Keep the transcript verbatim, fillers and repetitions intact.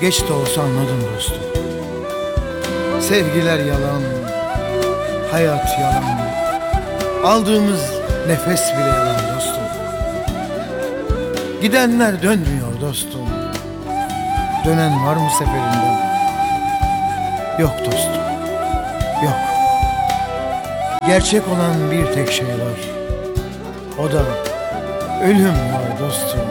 Geç de olsa anladım dostum. Sevgiler yalan, hayat yalan, aldığımız nefes bile yalan dostum. Gidenler dönmüyor dostum. Dönen var mı seferinden? Yok dostum, yok. Gerçek olan bir tek şey var. O da ölüm var dostum.